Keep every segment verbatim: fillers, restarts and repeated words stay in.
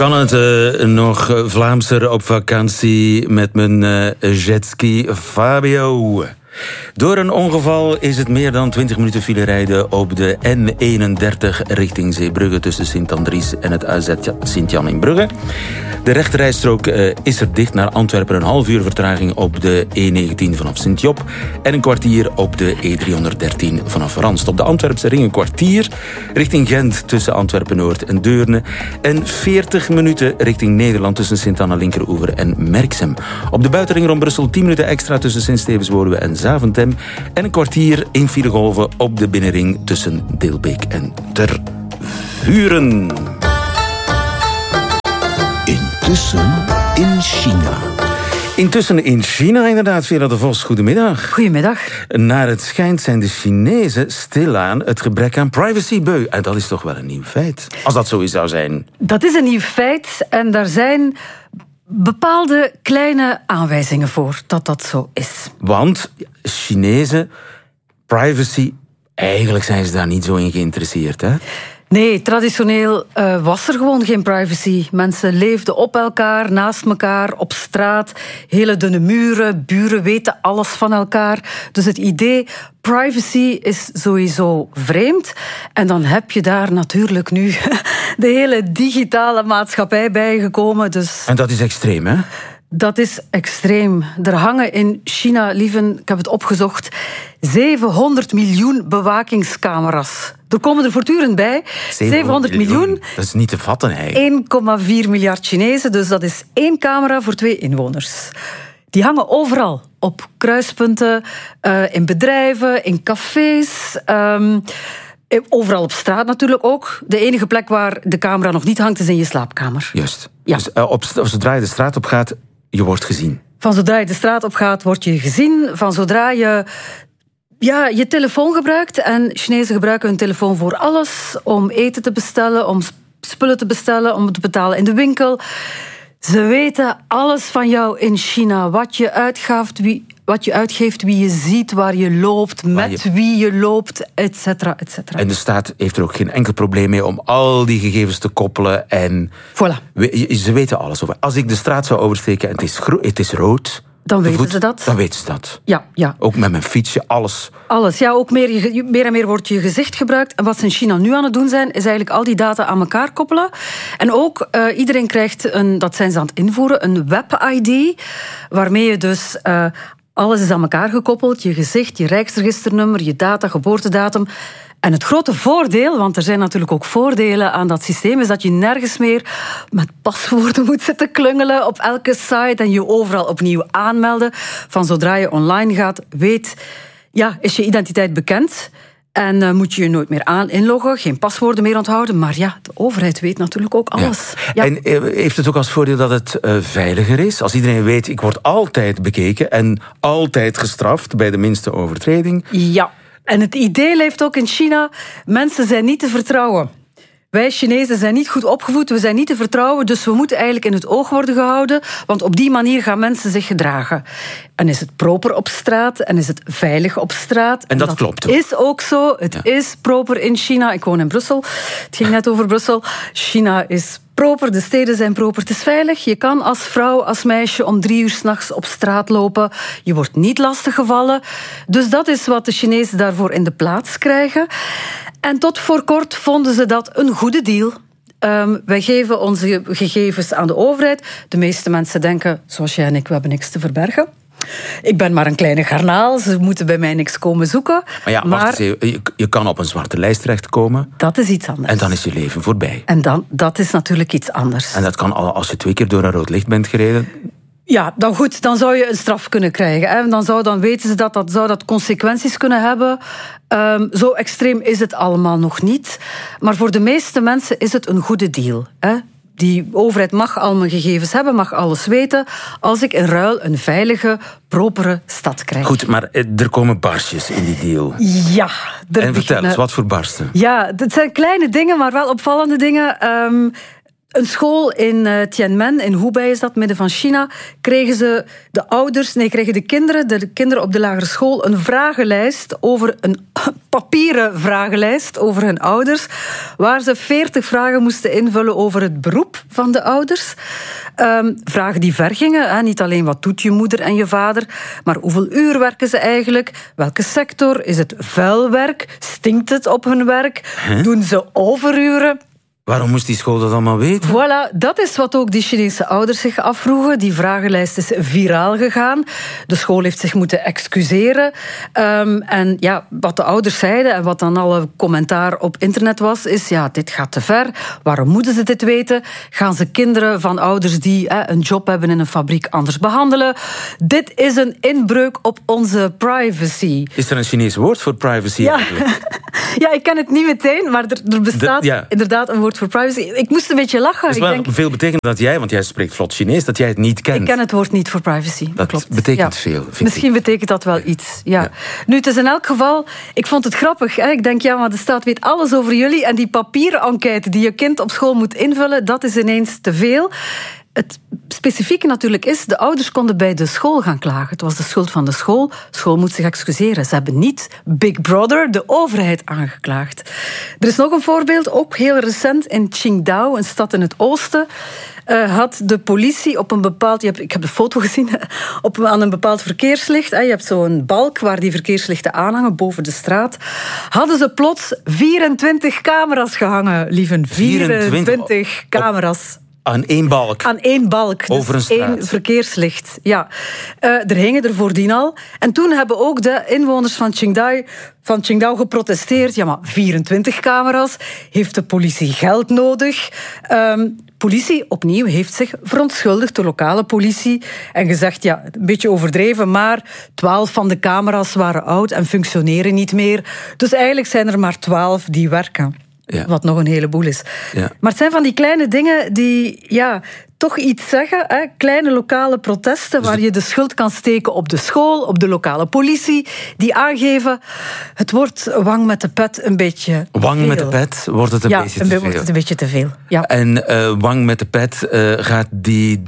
Kan het uh, nog Vlaamser op vakantie met mijn uh, jetski Fabio? Door een ongeval is het meer dan twintig minuten file rijden op de N eenendertig richting Zeebrugge tussen Sint-Andries en het A Z Sint-Jan in Brugge. De rechterrijstrook uh, is er dicht naar Antwerpen. Een half uur vertraging op de E negentien vanaf Sint-Job en een kwartier op de E driehonderddertien vanaf Ranst. Op de Antwerpse ring een kwartier richting Gent tussen Antwerpen-Noord en Deurne en veertig minuten richting Nederland tussen Sint-Anna-Linkeroever en Merksem. Op de buitenring rond Brussel tien minuten extra tussen Sint-Stevens-Woluwe en Zaventem en een kwartier in filegolven op de binnenring tussen Deelbeek en Tervuren. Intussen in China. Intussen in China, inderdaad, Vera de Vos. Goedemiddag. Goedemiddag. Naar het schijnt zijn de Chinezen stilaan het gebrek aan privacy beu. En dat is toch wel een nieuw feit, als dat zo is zou zijn. Dat is een nieuw feit en daar zijn bepaalde kleine aanwijzingen voor dat dat zo is. Want Chinezen, privacy, eigenlijk zijn ze daar niet zo in geïnteresseerd, hè? Nee, traditioneel uh, was er gewoon geen privacy. Mensen leefden op elkaar, naast elkaar, op straat. Hele dunne muren, buren weten alles van elkaar. Dus het idee privacy is sowieso vreemd. En dan heb je daar natuurlijk nu de hele digitale maatschappij bij gekomen. Dus en dat is extreem, hè? Dat is extreem. Er hangen in China, lieven, ik heb het opgezocht, zevenhonderd miljoen bewakingscamera's. Er komen er voortdurend bij. zevenhonderd miljoen. Dat is niet te vatten, eigenlijk. één komma vier miljard Chinezen, dus dat is één camera voor twee inwoners. Die hangen overal. Op kruispunten, uh, in bedrijven, in cafés. Um, overal op straat natuurlijk ook. De enige plek waar de camera nog niet hangt is in je slaapkamer. Juist. Ja. Dus uh, op, zodra je de straat op gaat, je wordt gezien. Van zodra je de straat op gaat, word je gezien. Van zodra je ja, je telefoon gebruikt. En Chinezen gebruiken hun telefoon voor alles. Om eten te bestellen, om spullen te bestellen, om te betalen in de winkel. Ze weten alles van jou in China. Wat je uitgaat, wie, wat je uitgeeft, wie je ziet, waar je loopt, met je... wie je loopt, et cetera, et cetera. En de staat heeft er ook geen enkel probleem mee om al die gegevens te koppelen. En voilà. we, ze weten alles over. Als ik de straat zou oversteken en het is, gro- het is rood... Dan weten voet, ze dat. Dan weten ze dat. Ja, ja. Ook met mijn fietsje, alles. Alles, ja. Ook meer, meer en meer wordt je gezicht gebruikt. En wat ze in China nu aan het doen zijn, is eigenlijk al die data aan elkaar koppelen. En ook, uh, iedereen krijgt, een, dat zijn ze aan het invoeren, een web-I D, waarmee je dus... Uh, alles is aan elkaar gekoppeld. Je gezicht, je rijksregisternummer, je data, geboortedatum. En het grote voordeel, want er zijn natuurlijk ook voordelen aan dat systeem, is dat je nergens meer met paswoorden moet zitten klungelen op elke site en je overal opnieuw aanmelden. Van zodra je online gaat, weet, ja, is je identiteit bekend. En uh, moet je je nooit meer aan inloggen, geen paswoorden meer onthouden. Maar ja, de overheid weet natuurlijk ook alles. Ja. Ja. En uh, heeft het ook als voordeel dat het uh, veiliger is? Als iedereen weet, ik word altijd bekeken en altijd gestraft bij de minste overtreding. Ja, en het idee leeft ook in China. Mensen zijn niet te vertrouwen. Wij Chinezen zijn niet goed opgevoed, we zijn niet te vertrouwen, dus we moeten eigenlijk in het oog worden gehouden, want op die manier gaan mensen zich gedragen. En is het proper op straat en is het veilig op straat? En, en dat, dat klopt ook. Is ook zo. Het ja. is proper in China. Ik woon in Brussel. Het ging net over Brussel. China is proper, de steden zijn proper. Het is veilig. Je kan als vrouw, als meisje om drie uur 's nachts op straat lopen. Je wordt niet lastiggevallen. Dus dat is wat de Chinezen daarvoor in de plaats krijgen. En tot voor kort vonden ze dat een goede deal. Um, wij geven onze gegevens aan de overheid. De meeste mensen denken, zoals jij en ik, we hebben niks te verbergen. Ik ben maar een kleine garnaal, ze moeten bij mij niks komen zoeken. Maar ja, wacht eens, je, je kan op een zwarte lijst terechtkomen. Dat is iets anders. En dan is je leven voorbij. En dan, dat is natuurlijk iets anders. En dat kan al als je twee keer door een rood licht bent gereden. Ja, dan goed, dan zou je een straf kunnen krijgen. Hè. Dan, zou, dan weten ze dat dat, zou dat consequenties kunnen hebben. Um, zo extreem is het allemaal nog niet. Maar voor de meeste mensen is het een goede deal. Hè. Die overheid mag al mijn gegevens hebben, mag alles weten, als ik in ruil een veilige, propere stad krijg. Goed, maar er komen barstjes in die deal. Ja. En vertel eens, wat voor barsten? Ja, het zijn kleine dingen, maar wel opvallende dingen. Um, Een school in uh, Tianmen, in Hubei is dat, midden van China, kregen ze de ouders, nee, kregen de kinderen, de kinderen op de lagere school, een vragenlijst over een papieren vragenlijst over hun ouders, waar ze veertig vragen moesten invullen over het beroep van de ouders. Um, vragen die ver gingen, hè. Niet alleen wat doet je moeder en je vader, maar hoeveel uur werken ze eigenlijk? Welke sector? Is het vuilwerk? Stinkt het op hun werk? Huh? Doen ze overuren? Waarom moest die school dat allemaal weten? Voilà, dat is wat ook die Chinese ouders zich afvroegen. Die vragenlijst is viraal gegaan. De school heeft zich moeten excuseren. Um, en ja, wat de ouders zeiden en wat dan alle commentaar op internet was, is ja, dit gaat te ver. Waarom moeten ze dit weten? Gaan ze kinderen van ouders die eh, een job hebben in een fabriek anders behandelen? Dit is een inbreuk op onze privacy. Is er een Chinees woord voor privacy ja. eigenlijk? Ja, ik ken het niet meteen, maar er, er bestaat de, ja. inderdaad een woord voor privacy. Ik moest een beetje lachen. Het is wel ik denk, veel betekent dat jij, want jij spreekt vlot Chinees, dat jij het niet kent. Ik ken het woord niet voor privacy. Dat klopt. betekent ja. veel. Misschien ik. betekent dat wel iets. Ja. Ja. Nu, het is in elk geval, ik vond het grappig. Hè? Ik denk, ja, maar de staat weet alles over jullie en die papieren enquête die je kind op school moet invullen, dat is ineens te veel. Het specifieke natuurlijk is, de ouders konden bij de school gaan klagen. Het was de schuld van de school. De school moet zich excuseren. Ze hebben niet Big Brother, de overheid, aangeklaagd. Er is nog een voorbeeld, ook heel recent in Qingdao, een stad in het oosten. Uh, had de politie op een bepaald... Je hebt, ik heb de foto gezien. Op, aan een bepaald verkeerslicht. Hè, je hebt zo'n balk waar die verkeerslichten aanhangen, boven de straat. Hadden ze plots vierentwintig camera's gehangen, lieven. vierentwintig camera's. Aan één balk? Aan één balk. Dus over een straat? Één verkeerslicht, ja. Uh, er hingen er voordien al. En toen hebben ook de inwoners van Qingdao, van Qingdao geprotesteerd. Ja, maar vierentwintig camera's. Heeft de politie geld nodig? Um, politie, opnieuw, heeft zich verontschuldigd, de lokale politie. En gezegd, ja, een beetje overdreven, maar twaalf van de camera's waren oud en functioneren niet meer. Dus eigenlijk zijn er maar twaalf die werken. Ja. Wat nog een heleboel is. Ja. Maar het zijn van die kleine dingen die ja, toch iets zeggen. Hè? Kleine lokale protesten dus waar je de schuld kan steken op de school, op de lokale politie. Die aangeven, het wordt wang met de pet een beetje Wang veel. met de pet wordt het een ja, beetje een te wordt veel. Het een beetje te veel. Ja. En uh, wang met de pet, uh, gaat die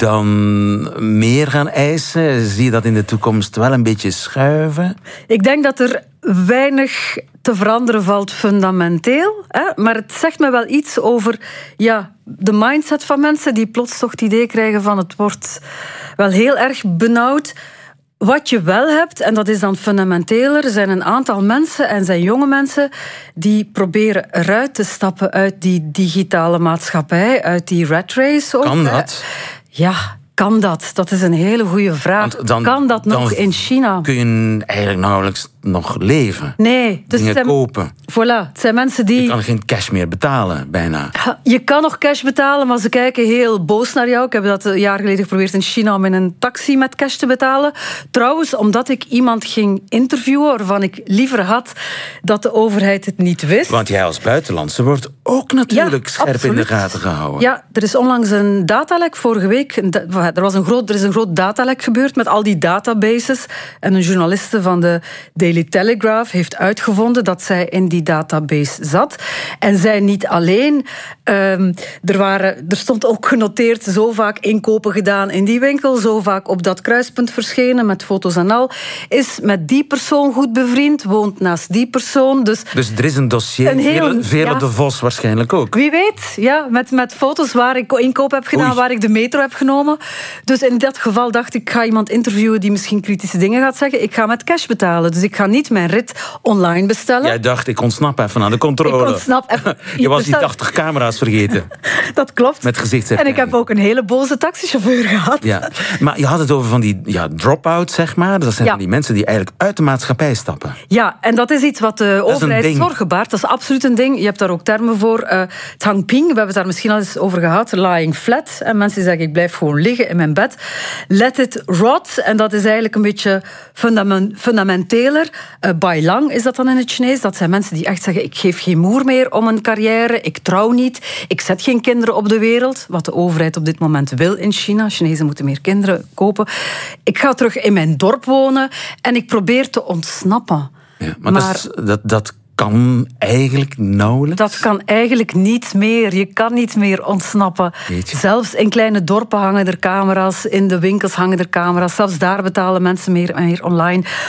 dan meer gaan eisen? Zie je dat in de toekomst wel een beetje schuiven? Ik denk dat er weinig te veranderen valt fundamenteel. Hè? Maar het zegt me wel iets over ja, de mindset van mensen die plots toch het idee krijgen van het wordt wel heel erg benauwd. Wat je wel hebt, en dat is dan fundamenteler, zijn een aantal mensen en zijn jonge mensen die proberen eruit te stappen uit die digitale maatschappij, uit die rat race. Ook, kan dat? Ja, kan dat? Dat is een hele goede vraag. Dan, kan dat nog in China? Kun je eigenlijk nauwelijks nog leven. Nee. Dus dingen zijn, kopen. Voilà, het zijn mensen die... Je kan geen cash meer betalen, bijna. Je kan nog cash betalen, maar ze kijken heel boos naar jou. Ik heb dat een jaar geleden geprobeerd in China om in een taxi met cash te betalen. Trouwens, omdat ik iemand ging interviewen waarvan ik liever had dat de overheid het niet wist. Want jij als buitenlandse wordt ook natuurlijk ja, scherp absoluut. in de gaten gehouden. Ja, er is onlangs een datalek vorige week. Er, was een groot, er is een groot datalek gebeurd met al die databases. En een journaliste van de Daily Telegraph heeft uitgevonden dat zij in die database zat. En zij niet alleen. Um, er, waren, er stond ook genoteerd zo vaak inkopen gedaan in die winkel, zo vaak op dat kruispunt verschenen met foto's en al. Is met die persoon goed bevriend, woont naast die persoon. Dus, dus er is een dossier, een heel, Vele, Vele ja, de Vos waarschijnlijk ook. Wie weet, ja, met, met foto's waar ik inkoop heb gedaan, Oei. waar ik de metro heb genomen. Dus in dat geval dacht ik, ik ga iemand interviewen die misschien kritische dingen gaat zeggen. Ik ga met cash betalen, dus ik ga niet mijn rit online bestellen. Jij dacht, ik ontsnap even aan de controle. Ik ontsnap even. Je, je was die tachtig camera's vergeten. Dat klopt. Met gezichtsherkenning. En ik heb ook een hele boze taxichauffeur gehad. Ja. Maar je had het over van die ja, drop-out, zeg maar. Dat zijn ja. van die mensen die eigenlijk uit de maatschappij stappen. Ja, en dat is iets wat de overheid zorgen baart. Dat is absoluut een ding. Je hebt daar ook termen voor. Uh, Tangping, we hebben het daar misschien al eens over gehad. Lying flat. En mensen die zeggen, ik blijf gewoon liggen in mijn bed. Let it rot. En dat is eigenlijk een beetje fundament, fundamenteler. Uh, Bailang is dat dan in het Chinees. Dat zijn mensen die echt zeggen, ik geef geen moer meer om een carrière. Ik trouw niet. Ik zet geen kinderen op de wereld. Wat de overheid op dit moment wil in China. Chinezen moeten meer kinderen kopen. Ik ga terug in mijn dorp wonen. En ik probeer te ontsnappen. Ja, maar maar dat, is, dat, dat kan eigenlijk nauwelijks? Dat kan eigenlijk niet meer. Je kan niet meer ontsnappen. Zelfs in kleine dorpen hangen er camera's. In de winkels hangen er camera's. Zelfs daar betalen mensen meer en meer online.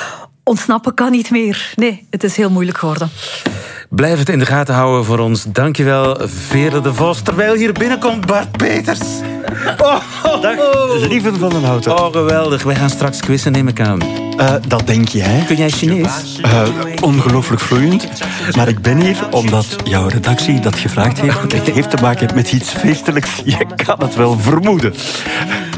ontsnappen kan niet meer. Nee, het is heel moeilijk geworden. Blijf het in de gaten houden voor ons. Dankjewel, Veerle de Vos. Terwijl hier binnenkomt Bart Peters. Oh, oh, Dag, Lieven van den Houten. Oh, geweldig. Wij gaan straks quizzen, neem ik aan. Uh, dat denk jij. Kun jij Chinees? Uh, ongelooflijk vloeiend. Maar ik ben hier omdat jouw redactie dat gevraagd heeft. Het heeft te maken met iets feestelijks. Je kan het wel vermoeden.